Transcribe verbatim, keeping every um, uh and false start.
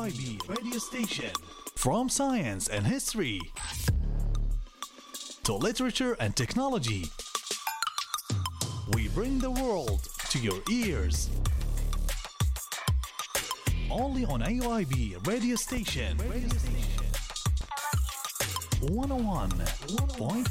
Y B radio station. From science and history to literature and technology, we bring the world to your ears. Only on A Y B radio station. Radio station. one oh one point